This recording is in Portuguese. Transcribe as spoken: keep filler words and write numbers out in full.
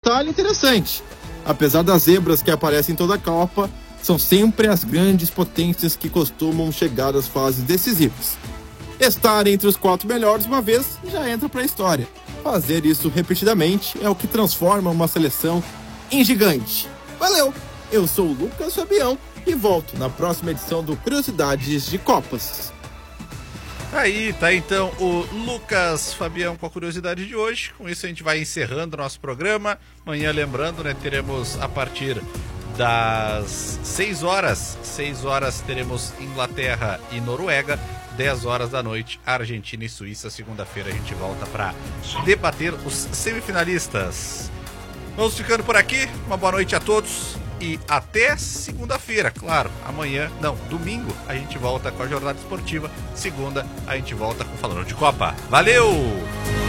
detalhe interessante: apesar das zebras que aparecem em toda a Copa, são sempre as grandes potências que costumam chegar às fases decisivas. Estar entre os quatro melhores uma vez já entra para a história. Fazer isso repetidamente é o que transforma uma seleção em gigante. Valeu! Eu sou o Lucas Fabião e volto na próxima edição do Curiosidades de Copas. Aí, tá então o Lucas Fabião com a curiosidade de hoje. Com isso a gente vai encerrando o nosso programa. Amanhã, lembrando, né, teremos a partir das seis horas, seis horas teremos Inglaterra e Noruega. dez horas da noite, Argentina e Suíça. Segunda-feira a gente volta para debater os semifinalistas. Vamos ficando por aqui. Uma boa noite a todos e até segunda-feira. Claro, amanhã, não, domingo a gente volta com a jornada esportiva. Segunda a gente volta com Falando de Copa. Valeu!